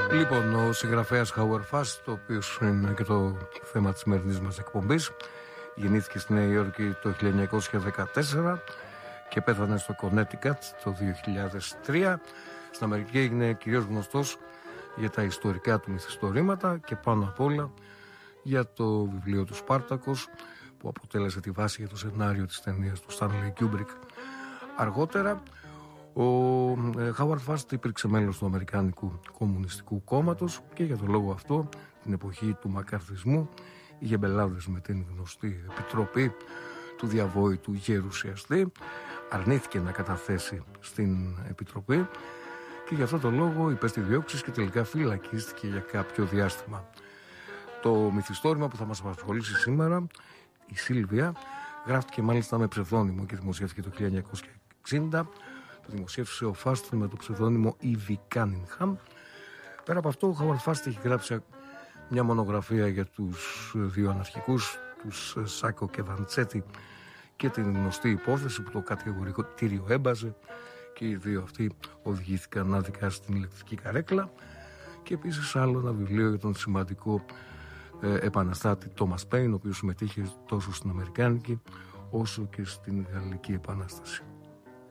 Λοιπόν, ο συγγραφέας Howard Fast, το οποίο είναι και το θέμα της σημερινής μας εκπομπής, γεννήθηκε στη Νέα Υόρκη το 1914 και πέθανε στο Connecticut το 2003. Στην Αμερική έγινε κυρίως γνωστός για τα ιστορικά του μυθιστορήματα και πάνω απ' όλα για το βιβλίο του Σπάρτακος, που αποτέλεσε τη βάση για το σενάριο της ταινίας του Stanley Kubrick. Αργότερα ο Howard Fast υπήρξε μέλος του Αμερικάνικου Κομμουνιστικού Κόμματος και για τον λόγο αυτό την εποχή του μακαρθισμού είχε μπελάδες με την γνωστή επιτροπή του διαβόητου γερουσιαστή. Αρνήθηκε να καταθέσει στην επιτροπή και για αυτό τον λόγο υπέστη διώξεις και τελικά φυλακίστηκε για κάποιο διάστημα. Το μυθιστόρημα που θα μας απασχολήσει σήμερα, η Σίλβια, γράφτηκε μάλιστα με ψευδόνυμο και δημοσιεύτηκε το 1960. Το δημοσίευσε ο Φάστ με το ψευδόνυμο E.V. Cunningham. Πέρα από αυτό, ο Howard Fast έχει γράψει μια μονογραφία για τους δύο αναρχικούς, τους Σάκο και Βαντσέτη, και την γνωστή υπόθεση που το κατηγορητήριο έμπαζε και οι δύο αυτοί οδηγήθηκαν άδικα στην ηλεκτρική καρέκλα, και επίσης άλλο ένα βιβλίο για τον σημαντικό επαναστάτη Τόμας Πέιν, ο οποίος συμμετείχε τόσο στην Αμερικάνικη όσο και στην Γαλλική Επανάσταση.